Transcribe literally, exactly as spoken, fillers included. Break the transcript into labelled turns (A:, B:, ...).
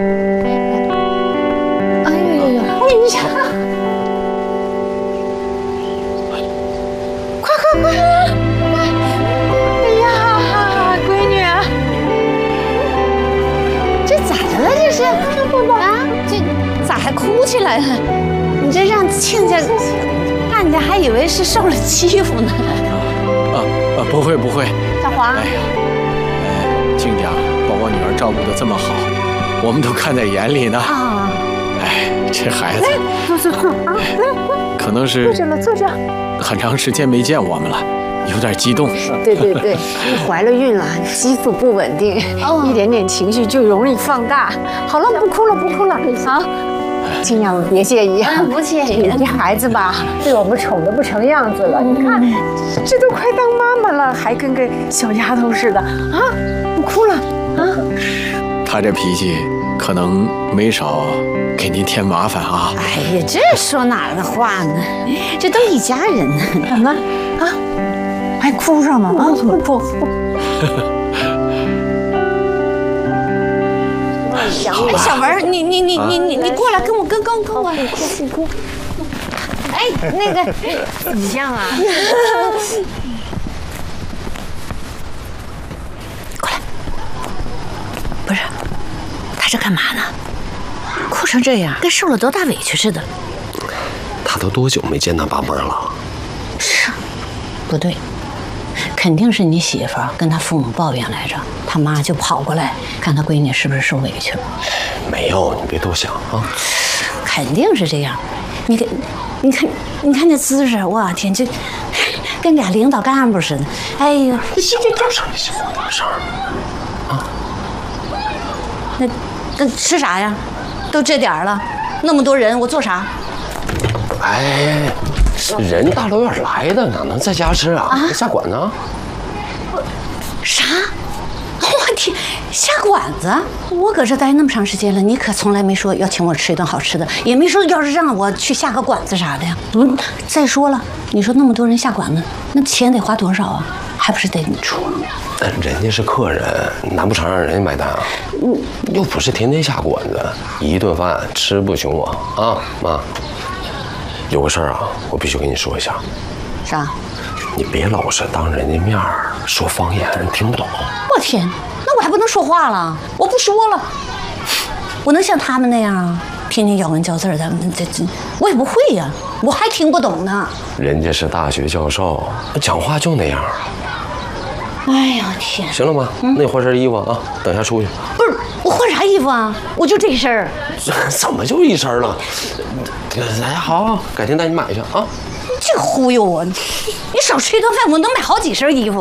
A: 哎呦呦呦！哎呀！快快快！哎呀，闺女啊，这咋的了？这是啊？这咋还哭起来了？你这让亲家看见，还以为是受了欺负呢。
B: 啊啊，不会不会。
A: 小黄。
B: 哎呀，呃，亲家把我女儿照顾得这么好，我们都看在眼里呢。啊。哎，这孩子。
A: 坐坐坐啊！来，
B: 可能是
A: 坐着了，坐着。
B: 很长时间没见我们了，有点激动。
A: 对对对，怀了孕了，激素不稳定，一点点情绪就容易放大。好了，不哭了，不哭了。好。亲家们别介意啊，
C: 不介意。
A: 这孩子吧，被我们宠得不成样子了。你看，这都快当妈妈了，还跟个小丫头似的啊！不哭了啊！
B: 他这脾气可能没少给您添麻烦啊。
C: 哎呀，这说哪儿的话呢？这都一家人呢。
A: 怎么啊？还哭上了啊？不不。
C: 哎，小文，你你你你你你过来，跟我跟跟跟我。
A: 哭哭哭！
C: 哎，那个
A: 怎么样啊？
C: 过来。不是，他这干嘛呢？哭成这样，跟受了多大委屈似的。
D: 他都多久没见他爸妈了？
C: 是，不对。肯定是你媳妇跟他父母抱怨来着，他妈就跑过来看他闺女是不是受委屈了。
D: 没有，你别多想啊。
C: 肯定是这样，你看，你看，你看那姿势，我天，这跟俩领导干部似的。哎呦，
D: 小点声，小点声啊！
C: 那那吃啥呀？都这点了，那么多人，我做啥？
D: 哎。人大老远来的，哪能在家吃啊？啊下馆子？
C: 啥？我天，下馆子！我搁这待那么长时间了，你可从来没说要请我吃一顿好吃的，也没说要是让我去下个馆子啥的呀。嗯，再说了，你说那么多人下馆子，那钱得花多少啊？还不是得你出？
D: 人家是客人，难不成让人家买单啊？嗯，又不是天天下馆子，一顿饭吃不穷我啊，妈。有个事儿啊，我必须跟你说一下。
C: 啥？
D: 你别老是当人家面儿说方言，人听不懂。
C: 我天，那我还不能说话了？我不说了，我能像他们那样啊？天天咬文嚼字的，这这我也不会呀、啊，我还听不懂呢。
D: 人家是大学教授，讲话就那样。
C: 哎呀天！
D: 行了吗？嗯、那你换身衣服啊，等一下出去。
C: 不是我换啥衣服啊？我就这一身儿。
D: 怎么就一身了？哎，好，改天带你买去啊。
C: 这忽悠我！你少吃一顿饭，我能买好几身衣服。